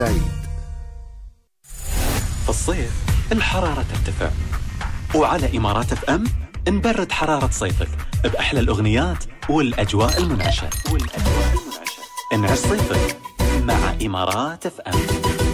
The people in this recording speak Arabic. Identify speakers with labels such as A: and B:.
A: في الصيف الحرارة ترتفع، وعلى إمارات اف ام نبرد حرارة صيفك بأحلى الأغنيات والأجواء المنعشة. نعيش صيفك مع إمارات اف ام.